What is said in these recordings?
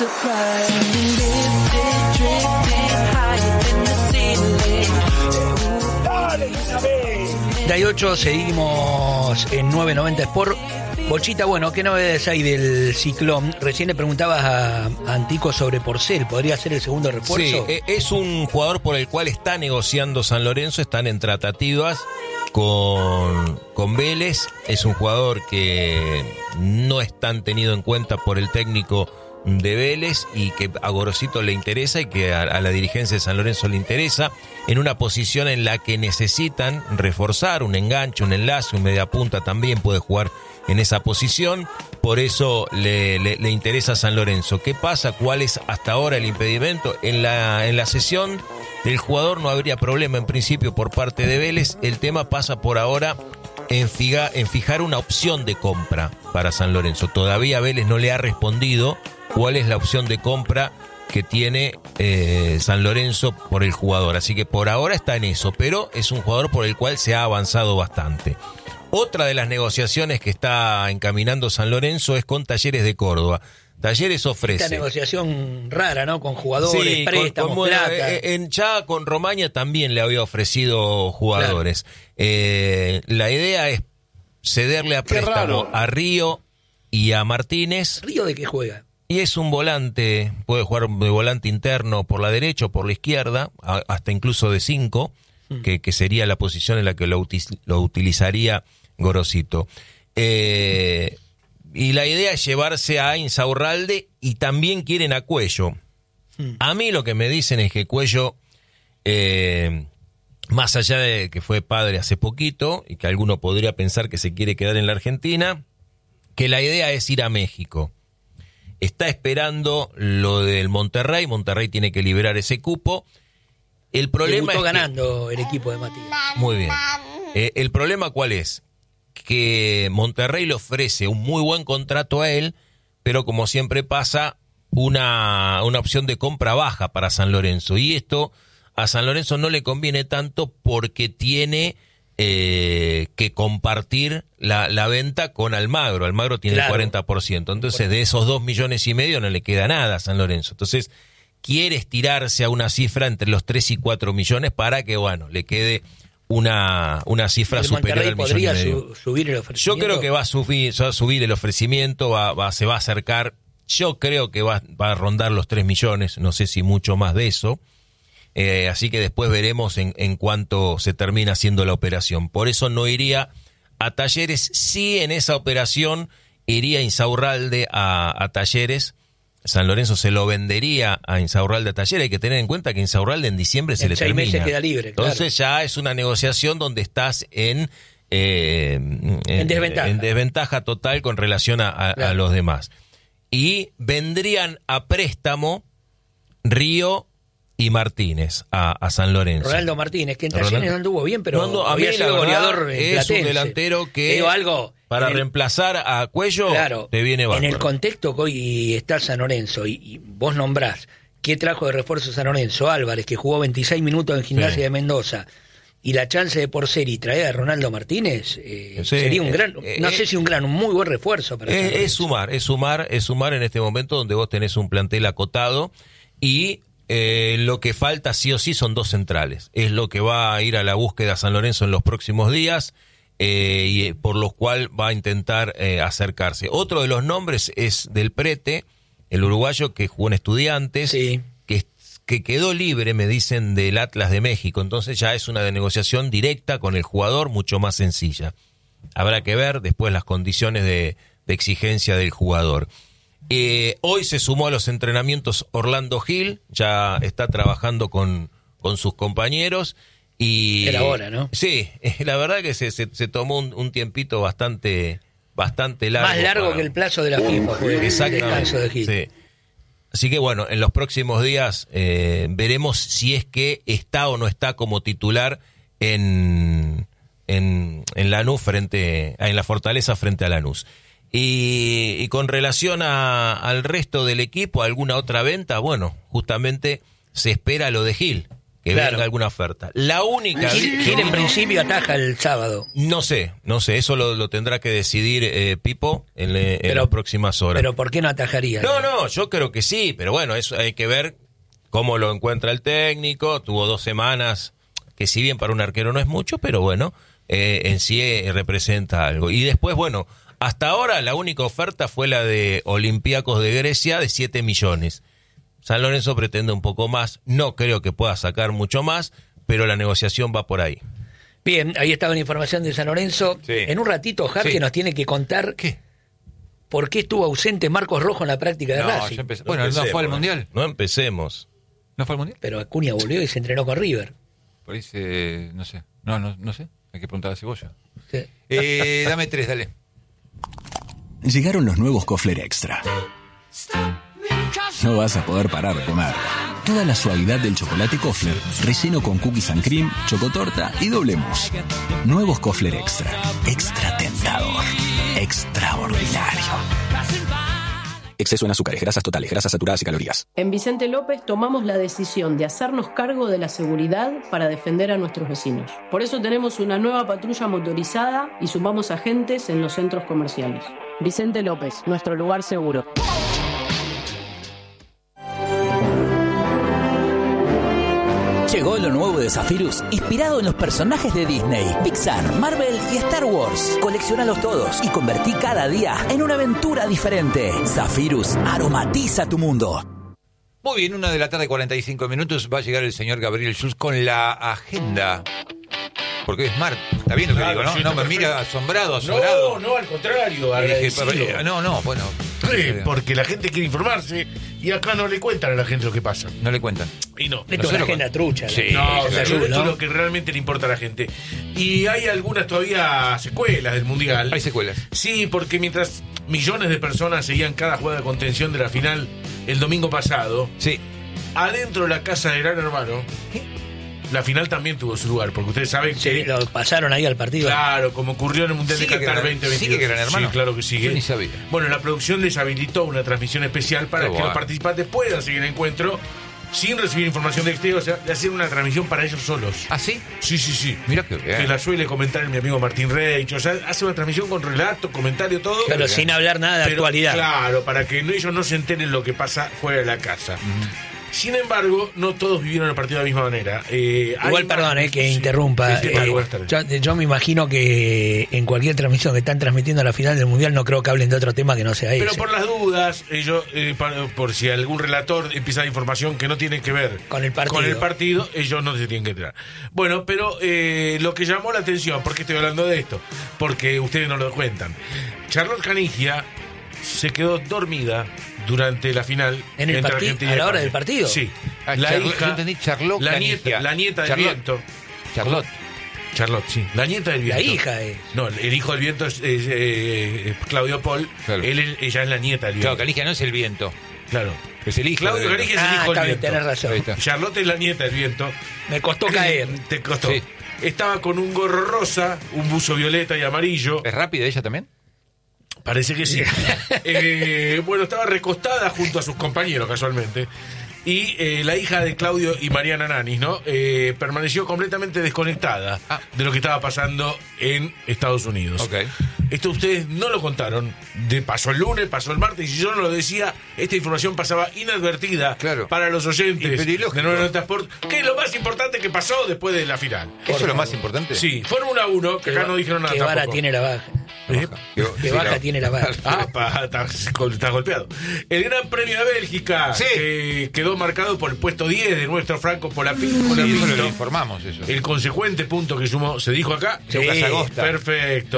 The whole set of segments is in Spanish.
38, seguimos en 990 Sport. Bochita, bueno, ¿qué novedades hay del Ciclón? Recién le preguntabas a Antico sobre Porcel, ¿podría ser el segundo refuerzo? Sí, es un jugador por el cual está negociando San Lorenzo, están en tratativas con Vélez. Es un jugador que no es tan tenido en cuenta por el técnico de Vélez y que a Gorosito le interesa y que a la dirigencia de San Lorenzo le interesa, en una posición en la que necesitan reforzar un enganche, un enlace, un mediapunta también puede jugar en esa posición, por eso le interesa a San Lorenzo. ¿Qué pasa? ¿Cuál es hasta ahora el impedimento? En la sesión del jugador no habría problema en principio por parte de Vélez, el tema pasa por ahora en fijar una opción de compra para San Lorenzo. Todavía Vélez no le ha respondido cuál es la opción de compra que tiene San Lorenzo por el jugador, así que por ahora está en eso, pero es un jugador por el cual se ha avanzado bastante. Otra de las negociaciones que está encaminando San Lorenzo es con Talleres de Córdoba. Talleres ofrece... Esta negociación rara, ¿no? Con jugadores, sí, préstamos, plata. Ya con Romaña también le había ofrecido jugadores. Claro. La idea es cederle a préstamo a Río y a Martínez. ¿Río de qué juega? Y es un volante, puede jugar de volante interno por la derecha o por la izquierda, hasta incluso de 5, que sería la posición en la que lo utilizaría Gorosito. Y la idea es llevarse a Insaurralde y también quieren a Cuello. A mí lo que me dicen es que Cuello, más allá de que fue padre hace poquito y que alguno podría pensar que se quiere quedar en la Argentina, que la idea es ir a México. Está esperando lo del Monterrey. Monterrey tiene que liberar ese cupo. El problema es ganando el equipo de Matías. Muy bien. El problema ¿cuál es? Que Monterrey le ofrece un muy buen contrato a él, pero como siempre pasa, una opción de compra baja para San Lorenzo. Y esto a San Lorenzo no le conviene tanto porque tiene que compartir la venta con Almagro. Almagro tiene el 40%. Entonces, de esos 2,5 millones no le queda nada a San Lorenzo. Entonces, quiere estirarse a una cifra entre los 3 y 4 millones para que, bueno, le quede una cifra superior al millón y medio. Subir el ofrecimiento. Yo creo que va a subir el ofrecimiento, se va a acercar. Yo creo que va a rondar los 3 millones, no sé si mucho más de eso. Así que después veremos en cuánto se termina haciendo la operación. Por eso no iría a Talleres. Sí, en esa operación iría Insaurralde a Talleres. San Lorenzo se lo vendería a Insaurralde a Talleres. Hay que tener en cuenta que Insaurralde en diciembre se le termina. 6 meses queda libre. Entonces ya es una negociación donde estás en desventaja total con relación a los demás. Y vendrían a préstamo Río y Martínez a San Lorenzo. Ronaldo Martínez, que en Talleres no anduvo bien, pero había sido goleador en es Platense. Un delantero que para reemplazar a Cuello te viene bárbaro. En el contexto que hoy está San Lorenzo y vos nombrás qué trajo de refuerzo San Lorenzo, Álvarez, que jugó 26 minutos en Gimnasia de Mendoza, y la chance de Porcel y traer a Ronaldo Martínez, sería un gran, un muy buen refuerzo para San Lorenzo. Es sumar en este momento donde vos tenés un plantel acotado y lo que falta sí o sí son 2 centrales. Es lo que va a ir a la búsqueda San Lorenzo en los próximos días y por lo cual va a intentar acercarse. Otro de los nombres es del Prete, el uruguayo que jugó en Estudiantes, que quedó libre, me dicen, del Atlas de México. Entonces ya es una negociación directa con el jugador, mucho más sencilla. Habrá que ver después las condiciones de exigencia del jugador. Hoy se sumó a los entrenamientos Orlando Gil, ya está trabajando con sus compañeros. Y era hora, ¿no? Sí, la verdad que se tomó un tiempito bastante largo. Más largo que el plazo de la FIFA fue el descanso de Gil. Sí. Así que bueno, en los próximos días veremos si es que está o no está como titular en Lanús en la Fortaleza frente a Lanús. Y con relación al resto del equipo, alguna otra venta, bueno, justamente se espera lo de Gil. que venga alguna oferta. La única... ¿Quién en principio ataja el sábado? No sé, eso lo tendrá que decidir Pipo en las próximas horas. ¿Pero por qué no atajaría? No, yo creo que sí, pero bueno, eso hay que ver cómo lo encuentra el técnico. Tuvo 2 semanas, que si bien para un arquero no es mucho, pero bueno, en sí representa algo. Y después, bueno, hasta ahora la única oferta fue la de Olympiacos de Grecia de 7 millones. San Lorenzo pretende un poco más, no creo que pueda sacar mucho más, pero la negociación va por ahí. Bien, ahí estaba la información de San Lorenzo. Sí. En un ratito, Jarque nos tiene que contar por qué estuvo ausente Marcos Rojo en la práctica de Racing. Bueno, no fue al Mundial. No empecemos. ¿No fue al Mundial? Pero Acuña volvió y se entrenó con River. Por ahí no sé. No sé. Hay que preguntar a Cebolla. Sí. Dame 3, dale. Llegaron los nuevos Kofler Extra. No vas a poder parar de comer. Toda la suavidad del chocolate Kofler, relleno con cookies and cream, chocotorta y doble mousse. Nuevos Kofler Extra. Extra tentador. Extraordinario. Exceso en azúcares, grasas totales, grasas saturadas y calorías. En Vicente López tomamos la decisión de hacernos cargo de la seguridad para defender a nuestros vecinos. Por eso tenemos una nueva patrulla motorizada y sumamos agentes en los centros comerciales. Vicente López, nuestro lugar seguro. Llegó lo nuevo de Zephyrus, inspirado en los personajes de Disney, Pixar, Marvel y Star Wars. Colecciónalos todos y convertí cada día en una aventura diferente. Zephyrus, aromatiza tu mundo. Muy bien, 1:45 p.m. va a llegar el señor Gabriel Schulz con la agenda. Porque es Marta. ¿Está bien lo que digo, no? No, me mira asombrado. No, al contrario. Bueno. Sí, porque la gente quiere informarse y acá no le cuentan a la gente lo que pasa. No le cuentan. Y no. Esto es una agenda trucha. Sí, esto es lo que realmente le importa a la gente. Y hay algunas todavía secuelas del Mundial. Hay secuelas. Sí, porque mientras millones de personas seguían cada jugada de contención de la final el domingo pasado, sí, adentro de la casa de Gran Hermano, la final también tuvo su lugar, porque ustedes saben que... lo pasaron ahí al partido. Claro, como ocurrió en el Mundial de Qatar 2022. ¿Sigue Gran Hermano? Sí, claro que sigue. Yo ni sabía. Bueno, la producción les habilitó una transmisión especial para que los participantes puedan seguir el encuentro sin recibir información de exterior, o sea, de hacer una transmisión para ellos solos. ¿Ah, sí? Sí. Mira qué bien. Que la suele comentar mi amigo Martín Reich, o sea, hace una transmisión con relato, comentario, todo. Pero sin hablar nada de actualidad. Claro, para que ellos no se enteren lo que pasa fuera de la casa. Sin embargo, no todos vivieron el partido de la misma manera. Igual, perdón, que interrumpa. Yo me imagino que en cualquier transmisión que están transmitiendo la final del Mundial no creo que hablen de otro tema que no sea ese. Pero por las dudas, ellos, por si algún relator empieza a dar información que no tiene que ver con el partido, ellos no se tienen que enterar. Bueno, pero lo que llamó la atención, ¿por qué estoy hablando de esto? Porque ustedes no lo cuentan. Charlotte Canigia se quedó dormida durante la final en el partido, a la hora del partido. Sí. La hija, yo entendí Charlotte, la nieta del viento. Charlotte, sí. La nieta del viento. La hija es. No, el hijo del viento es Claudio Paul. Claro. Ella es la nieta del viento. Claro, Canigia no es el viento. Claro. Es el hijo. Claudio Canigia es el hijo del viento. Tenés razón. Charlotte es la nieta del viento. Me costó caer. Te costó. Sí. Estaba con un gorro rosa, un buzo violeta y amarillo. ¿Es rápida ella también? Parece que sí. Bueno, estaba recostada junto a sus compañeros, casualmente. Y la hija de Claudio y Mariana Nanis, ¿no? Permaneció completamente desconectada de lo que estaba pasando en Estados Unidos. Okay. Esto ustedes no lo contaron. Pasó el lunes, pasó el martes, y yo no lo decía. Esta información pasaba inadvertida para los oyentes de 990 Sport, que es lo más importante que pasó después de la final. ¿Eso es lo más importante? Sí, Fórmula 1, que acá no dijeron nada. Que Vara tiene la baja. Que baja tiene la baja. Está golpeado. El Gran Premio de Bélgica, que quedó marcado por el puesto 10 de nuestro Franco Colapinto. Eso lo informamos, eso. El consecuente punto que sumó, se dijo acá. Lucas Agosta. Perfecto.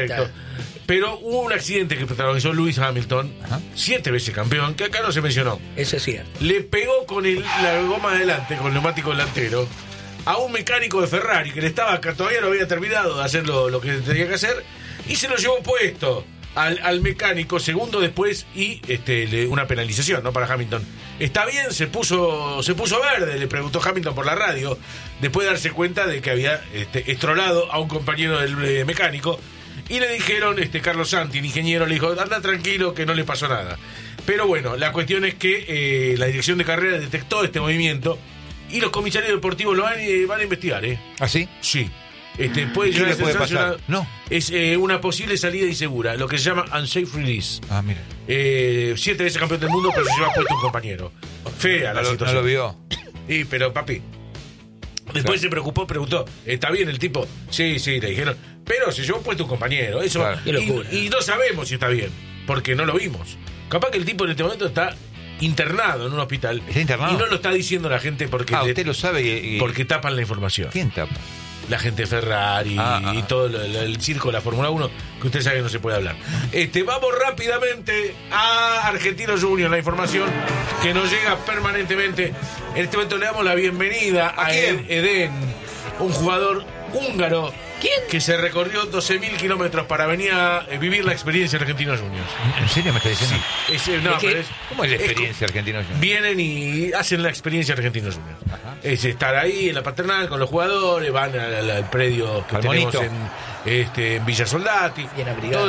Pero hubo un accidente que protagonizó Lewis Hamilton, 7 veces campeón, que acá no se mencionó. Eso es cierto. Le pegó con la goma adelante, con el neumático delantero, a un mecánico de Ferrari que todavía no había terminado de hacer lo que tenía que hacer, y se lo llevó puesto al mecánico segundo después, y una penalización, ¿no?, para Hamilton. ¿Está bien? Se puso verde, le preguntó Hamilton por la radio, después de darse cuenta de que había estrolado a un compañero del mecánico. Y le dijeron, Carlos Santi, el ingeniero, le dijo, anda tranquilo que no le pasó nada. Pero bueno, la cuestión es que la dirección de carrera detectó este movimiento y los comisarios deportivos lo van a investigar, ¿eh? ¿Ah, sí? Sí. Puede ¿Qué llegar le a ser puede pasar? sancionado. No. Es una posible salida insegura, lo que se llama unsafe release. Ah, mira. 7 veces campeón del mundo, pero se lleva puesto un compañero. Fea la situación. No lo vio. Y, pero papi, después se preocupó, preguntó, ¿está bien el tipo? Sí, le dijeron, pero se llevó puesto un compañero. Eso, Claro. Qué locura. y no sabemos si está bien, porque no lo vimos. Capaz que el tipo en este momento está internado en un hospital. ¿Está internado? Y no lo está diciendo la gente porque, Usted lo sabe porque tapan la información. ¿Quién tapa? La gente de Ferrari y todo el circo de la Fórmula 1, que usted sabe que no se puede hablar. Vamos rápidamente a Argentinos Juniors, la información que nos llega permanentemente. En este momento le damos la bienvenida a Eden, un jugador húngaro. ¿Quién? Que se recorrió 12.000 kilómetros para venir a vivir la experiencia de Argentinos Juniors. ¿En serio me está diciendo? ¿Cómo es la experiencia Argentinos Juniors? Vienen y hacen la experiencia de Argentinos Juniors. Es estar ahí en la paternal con los jugadores, van al predio que Al tenemos monito. en Villa Soldati. Bien abrigado.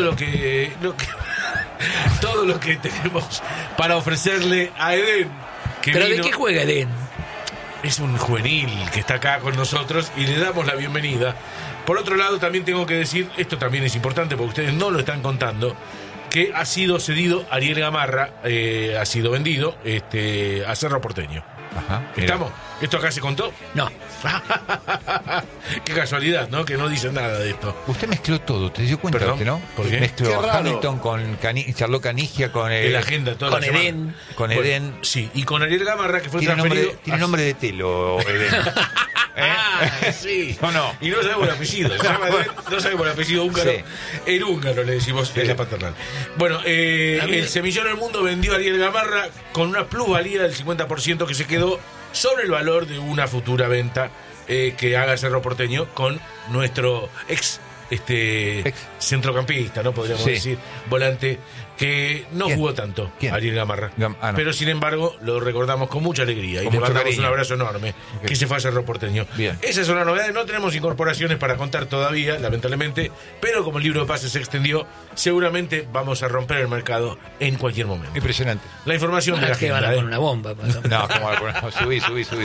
Todo lo que tenemos para ofrecerle a Eden. ¿Pero de qué juega Eden? Es un juvenil que está acá con nosotros y le damos la bienvenida. Por otro lado, también tengo que decir, esto también es importante porque ustedes no lo están contando, que ha sido cedido Ariel Gamarra, ha sido vendido a Cerro Porteño. Ajá. ¿Estamos? ¿Esto acá se contó? No. Qué casualidad, ¿no? Que no dicen nada de esto. Usted mezcló todo, ¿usted se dio cuenta? Perdón, Usted, ¿no? ¿por qué? Mezcló Qué a raro. Hamilton con charló Canigia con En la agenda toda Con la semana. Eden. Con Bueno, Eden. Sí, y con Ariel Gamarra, que fue Tiene transferido. nombre de telo, Eden. Sí. ¿O no? Y no sabemos el apellido. Se llama Eden, no sabemos el apellido húngaro. Sí. El húngaro le decimos en la paternal. Bueno, el semillero del mundo vendió a Ariel Gamarra con una plusvalía del 50% que se quedó sobre el valor de una futura venta que haga Cerro Porteño con nuestro ex centrocampista, ¿no? Podríamos Sí. decir, volante, que no ¿Quién? jugó tanto, ¿Quién? Ariel Gamarra. No. Pero sin embargo, lo recordamos con mucha alegría y Con le mucho mandamos cariño. un abrazo enorme, Ok. que se fue a Cerro Porteño. Bien. Esas son las novedades, no tenemos incorporaciones para contar todavía, lamentablemente, pero como el libro de pases se extendió, seguramente vamos a romper el mercado en cualquier momento. Impresionante. La información de la que van a agenda, poner una bomba. No, como subí.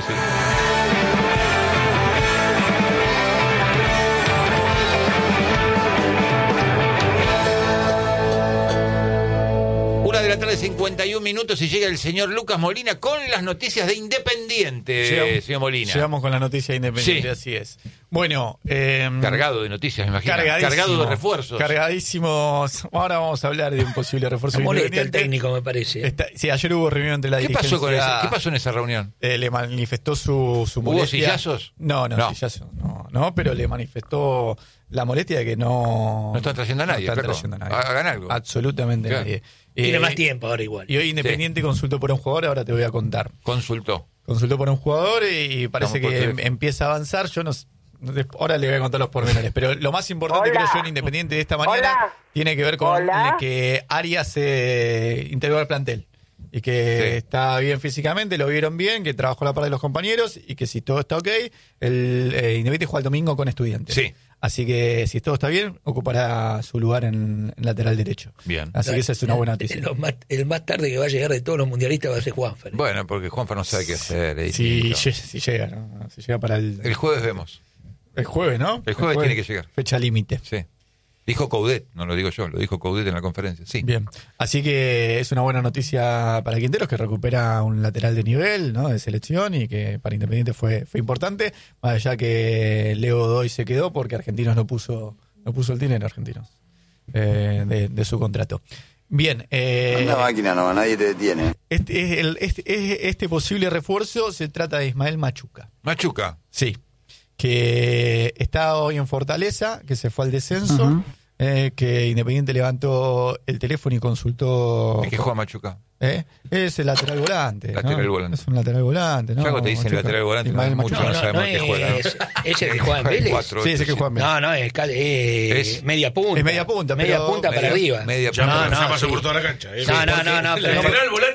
Una de la tarde, 51 minutos, y llega el señor Lucas Molina con las noticias de Independiente, señor Molina. Llegamos con la noticia de Independiente, Sí. así es. Bueno, Cargado de noticias, me imagino. cargadísimo, Cargado de refuerzos. Cargadísimos. Ahora vamos a hablar de un posible refuerzo de Molesta el Independiente. técnico, me parece. Sí, ayer hubo reunión entre la ¿Qué dirigencia. pasó ¿Qué pasó en esa reunión? Le manifestó su ¿Hubo molestia. sillazos? No, No. sillazos, no, pero le manifestó la molestia de que no No están trayendo a nadie, no están flaco. trayendo a nadie. Hagan algo. Absolutamente Claro. nadie. Tiene más tiempo ahora igual. Y hoy Independiente consultó por un jugador, ahora te voy a contar. Consultó. Consultó por un jugador y parece Estamos por que teléfono. empieza a avanzar. Yo no sé, ahora le voy a contar los pormenores, pero lo más importante creo yo en Independiente de esta mañana tiene que ver con que Arias se integró al plantel y que está bien físicamente, lo vieron bien, que trabajó a la par de los compañeros y que si todo está ok, el Independiente juega el domingo con Estudiantes. Sí. Así que si todo está bien, ocupará su lugar en lateral derecho. Bien. Así que esa es una buena noticia. El más tarde que va a llegar de todos los mundialistas va a ser Juanfer. Bueno, porque Juanfa no sabe qué hacer. Si llega, ¿no? Si llega para El jueves vemos. el jueves, ¿no? El jueves tiene que llegar. Fecha límite. Sí. Dijo Coudet, no lo digo yo, lo dijo Coudet en la conferencia. Sí. Bien. Así que es una buena noticia para Quinteros, que recupera un lateral de nivel, ¿no? De selección, y que para Independiente fue importante, más allá que Leo Godoy se quedó porque Argentinos no puso el dinero, Argentinos, de su contrato. Bien. Anda máquina, no, nadie te detiene. Este posible refuerzo se trata de Ismael Machuca. Machuca. Sí. Que está hoy en Fortaleza, que se fue al descenso, que Independiente levantó el teléfono y consultó. ¿De qué juega Machuca? Es el lateral volante. Lateral ¿no? volante. Es un lateral volante, ¿no? Claro, te dicen Machuca. lateral volante, Ismael mucho Machuca. no sabemos qué juega. ¿no? Ese que juega en Vélez. Sí, ese que juega en Vélez. No, es media punta. Es media punta, Media pero- punta para media- arriba. media Ya, punta. ya pasó por toda la cancha. No, pero- El lateral volante